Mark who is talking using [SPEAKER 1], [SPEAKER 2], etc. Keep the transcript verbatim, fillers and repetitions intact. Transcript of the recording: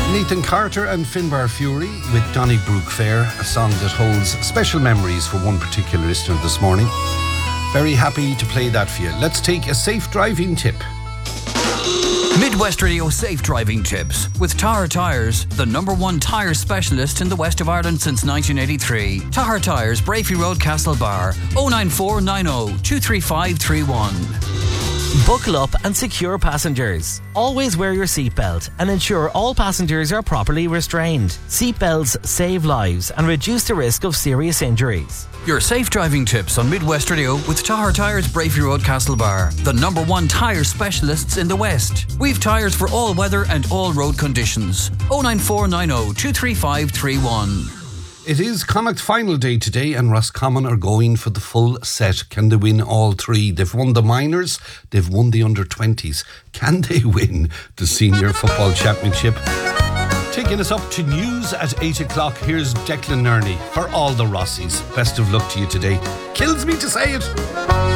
[SPEAKER 1] Nathan Carter and Finbar Fury with Donnybrook Fair, a song that holds special memories for one particular listener this morning. Very happy to play that for you. Let's take a safe driving tip.
[SPEAKER 2] Midwest Radio Safe Driving Tips with Tahar Tyres, the number one tyre specialist in the west of Ireland since nineteen eighty-three. Tahar Tyres, Brafey Road, Castlebar, oh nine four nine oh two three five three one.
[SPEAKER 3] Buckle up and secure passengers. Always wear your seatbelt and ensure all passengers are properly restrained. Seatbelts save lives and reduce the risk of serious injuries.
[SPEAKER 2] Your safe driving tips on Midwest Radio with Tahar Tyres, Brafey Road, Castlebar, the number one tyre specialists in the West. We've tyres for all weather and all road conditions. oh nine four nine oh two three five three one.
[SPEAKER 1] It is Connacht final day today and Roscommon are going for the full set. Can they win all three? They've won the minors, they've won the under twenties. Can they win the Senior Football Championship? Taking us up to news at eight o'clock, here's Declan Nerney for all the Rossies. Best of luck to you today. Kills me to say it.